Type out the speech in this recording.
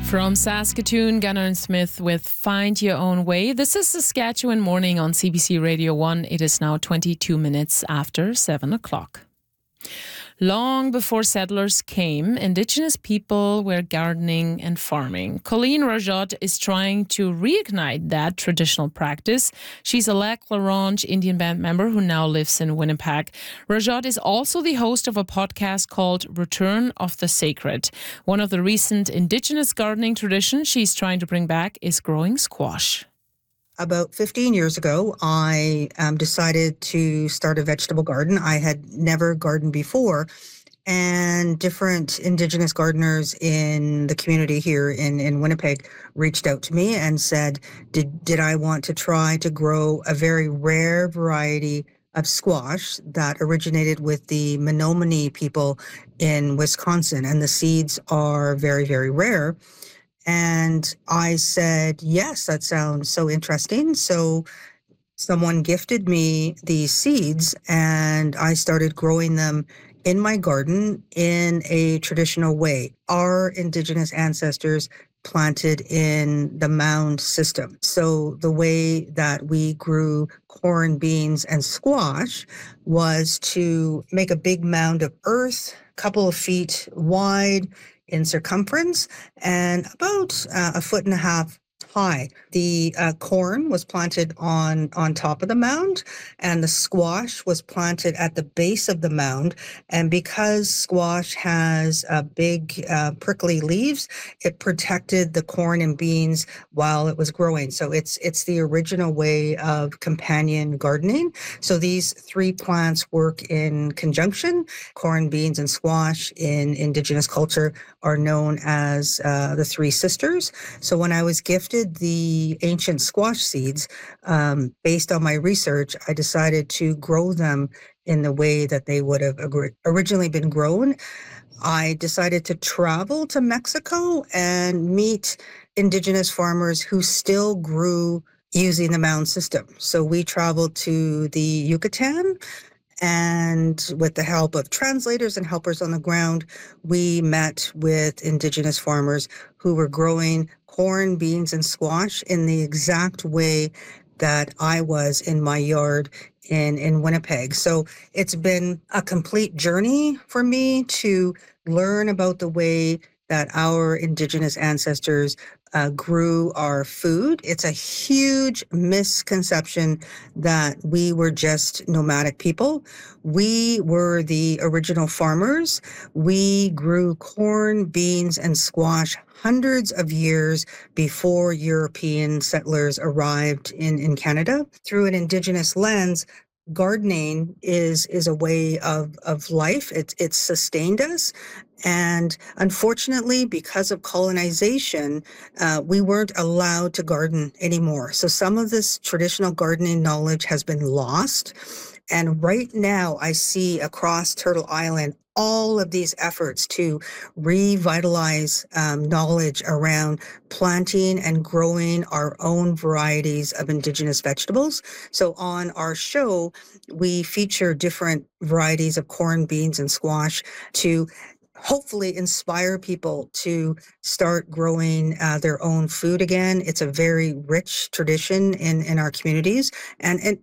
From Saskatoon, Gunnar and Smith with Find Your Own Way. This is Saskatchewan Morning on CBC Radio 1. It is now 22 minutes after 7 o'clock. Long before settlers came, Indigenous people were gardening and farming. Colleen Rajot is trying to reignite that traditional practice. She's a Lac La Ronge Indian band member who now lives in Winnipeg. Rajot is also the host of a podcast called Return of the Sacred. One of the recent Indigenous gardening traditions she's trying to bring back is growing squash. About 15 years ago, I decided to start a vegetable garden. I had never gardened before, and different Indigenous gardeners in the community here in Winnipeg reached out to me and said, did I want to try to grow a very rare variety of squash that originated with the Menominee people in Wisconsin, and the seeds are very, very rare. And I said, yes, that sounds so interesting. So someone gifted me these seeds and I started growing them in my garden in a traditional way. Our Indigenous ancestors planted in the mound system. So the way that we grew corn, beans, and squash was to make a big mound of earth, a couple of feet wide in circumference and about 1.5 feet high. The corn was planted on top of the mound, and the squash was planted at the base of the mound. And because squash has big prickly leaves, it protected the corn and beans while it was growing. So it's the original way of companion gardening. So these three plants work in conjunction. Corn, beans, and squash in Indigenous culture are known as the Three Sisters. So when I was gifted the ancient squash seeds, based on my research, I decided to grow them in the way that they would have originally been grown. I decided to travel to Mexico and meet Indigenous farmers who still grew using the mound system. So we traveled to the Yucatan, and with the help of translators and helpers on the ground, we met with Indigenous farmers who were growing corn, beans, and squash in the exact way that I was in my yard in Winnipeg. So it's been a complete journey for me to learn about the way that our Indigenous ancestors grew our food. It's a huge misconception that we were just nomadic people. We were the original farmers. We grew corn, beans, and squash hundreds of years before European settlers arrived in Canada. Through an Indigenous lens, gardening is a way of life. It's sustained us. And unfortunately, because of colonization, we weren't allowed to garden anymore. So some of this traditional gardening knowledge has been lost. And right now, I see across Turtle Island all of these efforts to revitalize knowledge around planting and growing our own varieties of Indigenous vegetables. So on our show, we feature different varieties of corn, beans, and squash to hopefully inspire people to start growing their own food again. It's a very rich tradition in our communities, and